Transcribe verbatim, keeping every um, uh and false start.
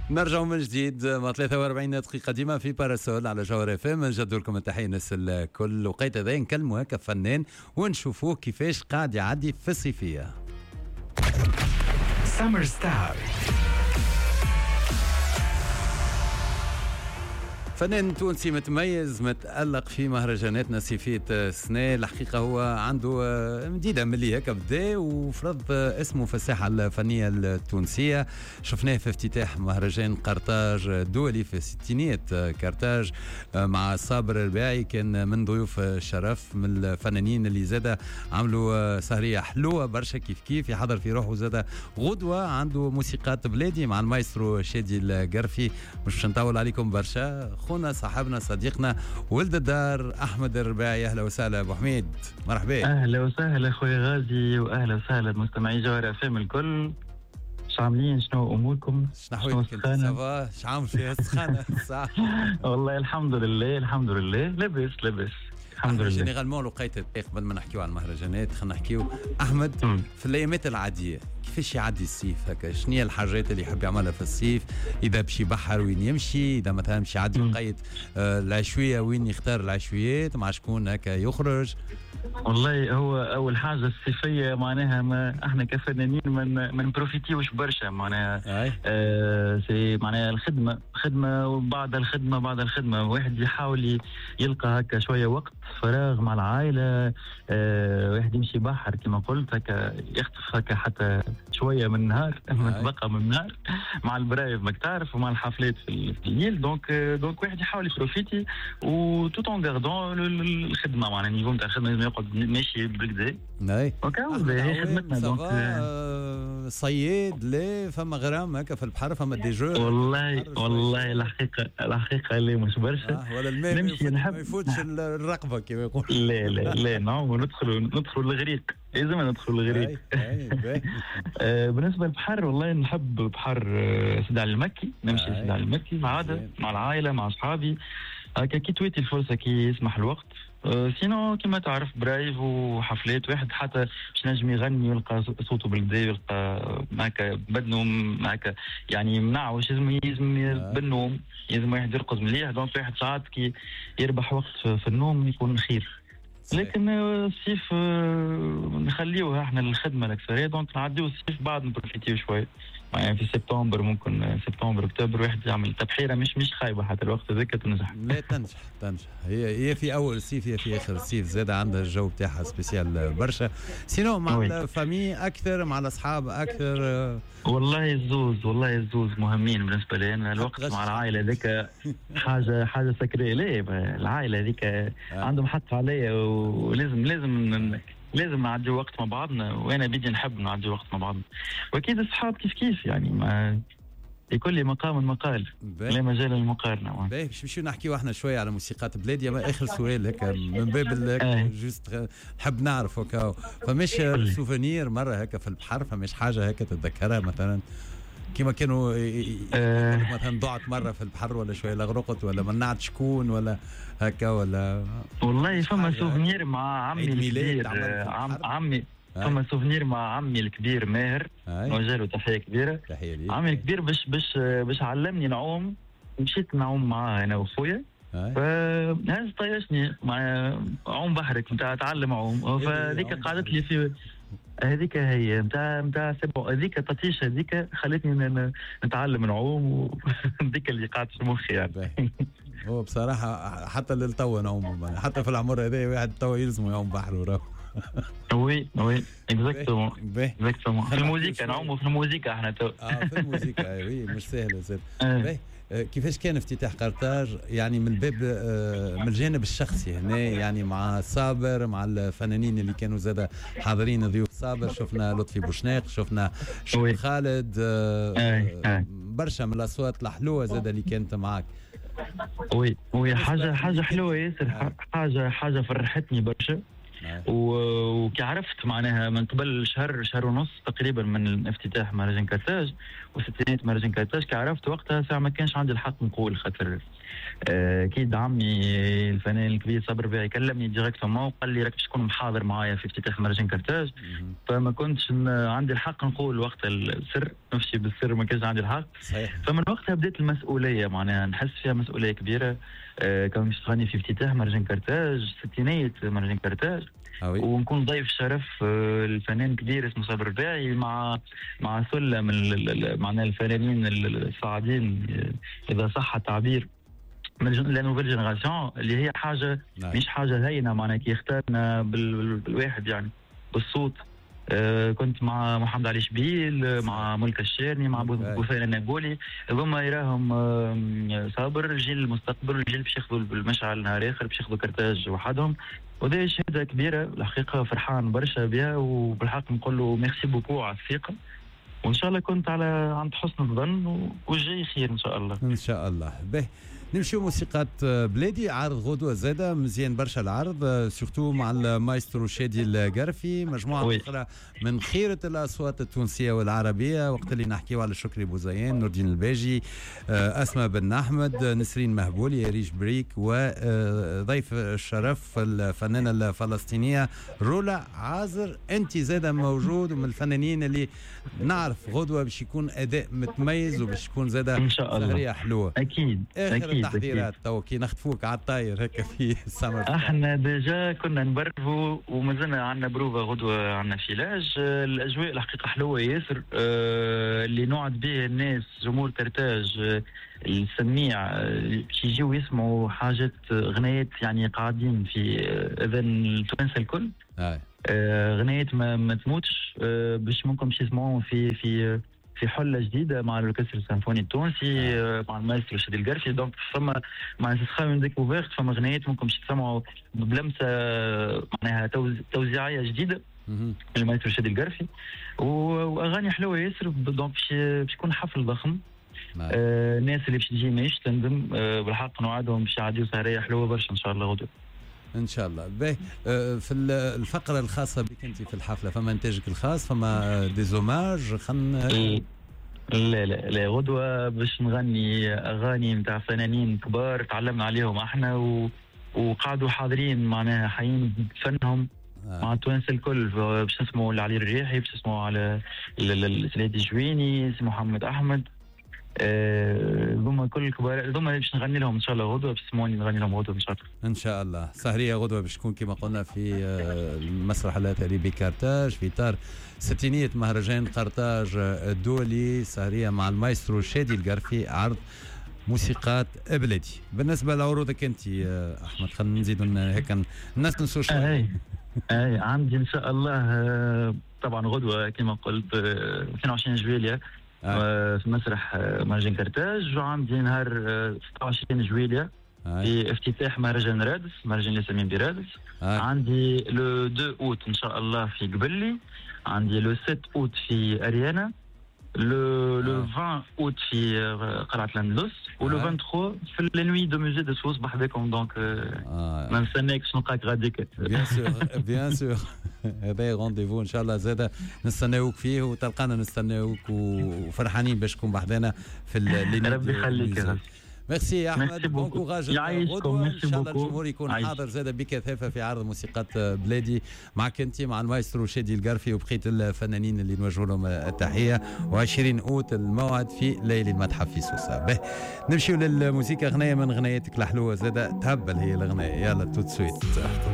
نرجع من جديد مع ثلاثة وأربعين دقيقة ديما في باراسول على جوهر اف ام. نجدوا لكم التحية الناس الكل. وقيت هذا نكلموا هكا فنان ونشوفوه كيفاش قاعد يعدي في الصيفية. سمر ستار، فنان تونسي متميز متألق في مهرجاناتنا الصيفية السنة. الحقيقة هو عنده مديدة ملي هكا بدا وفرض اسمه في الساحة الفنية التونسية. شفناه في افتتاح مهرجان قرطاج الدولي في ستينيات قرطاج مع صابر الرباعي، كان من ضيوف الشرف، من الفنانين اللي زاد عملوا سهرية حلوة برشا كيف كيف يحضر في روحه. زاد غدوة عنده موسيقات بلادي مع المايسترو شادي القرفي. مش نطول عليكم برشا، خونا صاحبنا صديقنا ولد الدار احمد الرباعي. اهلا وسهلا ابو حميد، مرحبا. اهلا وسهلا خويا غازي، واهلا وسهلا مستمعي جوهر اف ام الكل. شو عاملين؟ شنو اموركم؟ شنو حوالك انت؟ سافا؟ شو عامل فيها السخانه؟ صح والله الحمد لله الحمد لله لبس لبس الحمد لله. جينيرالمون لقيت قبل ما نحكيو على المهرجانات خلينا نحكيو احمد م. في الايامات العاديه كيفاش يعدي الصيف هكا؟ شنو هي الحاجات اللي يحب يعملها في الصيف؟ اذا باش يبحر وين يمشي؟ اذا مثلا باش يعدي وقيت آه العشويه وين يختار العشويات؟ مع شكون هكا يخرج؟ والله هو اول حاجه الصيفيه معناها ما احنا كفنانين من ما نبروفيتيوش برشا معناها آه سي معناها الخدمه خدمه وبعد الخدمه بعد الخدمه واحد يحاول يلقى هكا شويه وقت فراغ مع العائله. آه واحد يمشي بحر كما قلت هكا يخطف هكا حتى شويه من النهار بقى من النهار مع البرايف ماك تعرف ومع الحفلات في الليل. دونك دونك واحد يحاول يبروفيتي وتوت اون غاردون الخدمه معناها نيفو نتاع الخدمه لازم يقعد ماشي بالكدا. اي اوكي هي خدمتنا. دونك صياد لا فما غرام هكا في البحر فما دي جو. والله والله الحقيقه الحقيقه اللي مش برشا آه ولا الماء نمشي نحب ما يفوتش الرقبه كما يقول. لا لا لا نعم ندخل ندخل الغريق لازم ندخل الغريق. آه بالنسبه للبحر والله نحب بحر سيدي علي المكي. نمشي سيدي علي المكي مع عادة مع العائله مع اصحابي هكا كي تويتي الفرصه كي يسمح الوقت. أه سينو كما تعرف برايف وحفلات واحد حتى باش نجم يغني ويلقى صوته بالكدا يلقى هكا بدنوم هكا يعني منعوش لازم يلزم بالنوم لازم واحد يرقص مليح. دونك واحد ساعات كي يربح وقت في النوم يكون خير. لكن الصيف نخليوها احنا للخدمه الاكثريه. دونك نعديو الصيف بعد نبروفيتيو شوي يعني في سبتمبر ممكن سبتمبر اكتوبر واحد يعمل تبحيره مش مش خايبه حتى الوقت هذاك تنجح. لا تنجح تنجح هي هي في اول الصيف هي في اخر الصيف زاد عندها الجو بتاعها سبيسيال برشا. سينو مع وي. الفامي اكثر مع الاصحاب اكثر؟ والله الزوز والله الزوز مهمين بالنسبه لي انا. الوقت مع العائله ذيك حاجه حاجه سكريه. ليه العائله ذيك آه. عندهم حق عليا ولازم لازم لازم نعدي وقت مع بعضنا وانا بدي نحب نعدي وقت مع بعضنا. واكيد الصحاب كيف كيف يعني ما لكل مقام مقال لا مجال للمقارنه. باهي باش نمشيو نحكيو احنا شويه على موسيقات بلادي. اما اخر سؤال هكا من باب آه. جوست نحب نعرف هكا فماش سوفونير مره هكا في البحر؟ فماش حاجه هكا تتذكرها مثلا كيما كانوا أه مثلا ضعت مره في البحر ولا شويه لغرقت ولا منعت شكون ولا هكا ولا؟ والله فما سوفنير مع عمي الكبير عم عمي فما سوفنير مع عمي الكبير ماهر نوجه له تحيه كبيره. عمي الكبير باش باش باش علمني نعوم مشيت نعوم معاه انا واخويا. فهز طيشني مع عوم بحرك نتاع تعلم عوم. فهذيك قعدت لي في هذيك هي نتاع نتاع سبو هذيك تطيش هذيك خلتني نتعلم نعوم وهذيك اللي قعدت في مخي يعني. هو بصراحه حتى للتو نعوم حتى في العمر هذا واحد تو يلزمه يعوم بحر وراه. وي وي اكزاكتومون اكزاكتومون في الموسيقى نعوموا في الموسيقى احنا تو. اه في الموسيقى وي مش سهله زاد. باهي كيفاش كان افتتاح قرطاج يعني من باب من الجانب الشخصي هنا يعني مع صابر مع الفنانين اللي كانوا زاد حاضرين ضيوف صابر؟ شفنا لطفي بوشناق شفنا شوقي خالد برشا من الاصوات الحلوه زاد اللي كانت معك. وي وي حاجه حاجه حلوه ياسر حاجه حاجه فرحتني برشا. وكي عرفت معناها من قبل شهر شهر ونص تقريبا من افتتاح مهرجان قرطاج وستينات مهرجان كرتاج. كي عرفت وقتها ساعة ما كانش عندي الحق نقول، خاطر اكيد عمي الفنان الكبير صابر ربيعي كلمني ديريكتومون وقال لي راك باش تكون محاضر معايا في افتتاح مهرجان كرتاج. فما كنتش عندي الحق نقول وقت السر، نمشي بالسر ما كانش عندي الحق. صحيح. فمن وقتها بدات المسؤوليه، معناها نحس فيها مسؤوليه كبيره. آه كان باش تغني في افتتاح مهرجان كرتاج، ستينيه مهرجان كرتاج، ونكون ضيف شرف آه الفنان كبير اسمه صابر ربيعي مع مع سله من معناها الفنانين الصاعدين اذا صح التعبير من لا نوفيل جينيراسيون، اللي هي حاجه نعم. مش حاجه هينه، معناها كي اختارنا بالواحد يعني بالصوت. آه كنت مع محمد علي شبيل، مع ملك الشيرني، مع بوفيل النابولي، هذوما يراهم آه صابر جيل المستقبل، جيل باش ياخذوا المشعل نهار اخر، باش ياخذوا كرتاج وحدهم. وهذه شهاده كبيره الحقيقه، فرحان برشا بها، وبالحق نقول له ميرسي بوكو على الثقه، وان شاء الله كنت على عند حسن الظن، والجاي خير ان شاء الله. ان شاء الله. به نمشيو موسيقى بلادي، عرض غدوه زاده مزيان برشا العرض، سورتو مع المايسترو شادي القرفي، مجموعه اخرى من خيره الاصوات التونسيه والعربيه، وقت اللي نحكيو على شكري بوزيان، نور الدين الباجي، اسماء بن احمد، نسرين مهبولي، ريش بريك، وضيف الشرف الفنانه الفلسطينيه رولا عازر. انت زاده موجود ومن الفنانين اللي نعرف غدوه باش يكون اداء متميز، وباش يكون زاده ان شاء الله سهريه حلوه. اكيد اكيد تحضيرات تو كي نخطفوك على الطاير هكا في السمر. احنا ديجا كنا نبرفوا ومازلنا عندنا بروفا غدوه، عندنا فيلاج. الاجواء الحقيقه حلوه ياسر، أه اللي نوعد به الناس جمهور كرتاج أه السميع باش يجيو يسمعوا حاجات غنايات يعني قاعدين في اذان التوانسه الكل. آه. أه غنايات ما, ما تموتش، أه باش ممكن باش يسمعوهم في في في حله جديده مع الاوركستر السيمفوني التونسي، آه. مع المايسترو شادي القرفي. دونك فما مع سخاوي ديكوفيرت، فما غنايات ممكن باش تسمعوا بلمسه معناها توزيعيه جديده من المايسترو شادي القرفي، واغاني حلوه ياسر. دونك باش يكون حفل ضخم. آه الناس اللي باش تجي ماهيش تندم، آه بالحق نوعدهم باش يعديو سهريه حلوه برشا ان شاء الله غدوه. ان شاء الله. باهي آه في الفقره الخاصه بك انت في الحفله، فما انتاجك الخاص، فما ديزوماج خلينا لا لا لا غدوه باش نغني اغاني نتاع فنانين كبار تعلمنا عليهم احنا، و... وقعدوا حاضرين معناها حيين فنهم آه. مع التوانسه الكل. باش نسمعوا علي الريحي، باش نسمعوا على سليدي جويني، سي محمد احمد، ذوما كل الكبار، ذوما باش نغني لهم ان شاء الله غدوه، باش تسمعوني نغني لهم غدوه ان شاء الله. ان شاء الله. سهريه غدوه باش تكون كما قلنا في المسرح الاثري بكرتاج في اطار ستينيه مهرجان قرطاج الدولي، سهريه مع المايسترو شادي القرفي، عرض موسيقات بلادي. بالنسبه لعروضك انت احمد، خلينا نزيدوا هيك الناس نسوا شويه. اي اي عندي ان شاء الله طبعا غدوه كما قلت اثنين وعشرين جويلية آه. في مسرح مهرجان كرتاج، وعندي نهار ستة وعشرين جويلية آه. في افتتاح مهرجان رادس، مهرجان ياسمين برادس. آه. عندي لو اثنين اوت ان شاء الله في قبلي، عندي لو سبعة اوت في اريانا، لو لو عشرين اوت في قلعه الاندلس، ولو ثلاثة وعشرين في لانوي دو موزي دو سوس بحذاكم. دونك ما نستناكش نلقاك غاديك. بيان سور بيان سور هذا رونديفو ان شاء الله زاده نستناوك فيه، وتلقانا نستناوك وفرحانين باش تكون بحذانا في اللي ربي يخليك. ميرسي يا احمد، بون كوراج غدوه ان شاء الله الجمهور يكون عايش. حاضر زاده بكثافه في عرض موسيقات بلادي معك انت مع المايسترو شادي القرفي وبقيه الفنانين اللي نوجه لهم التحيه. وعشرين اوت الموعد في ليلي المتحف في سوسه. به نمشيو للموسيقى، غنايه من غناياتك الحلوه زاده تهبل هي الغنايه. يلا توت سويت.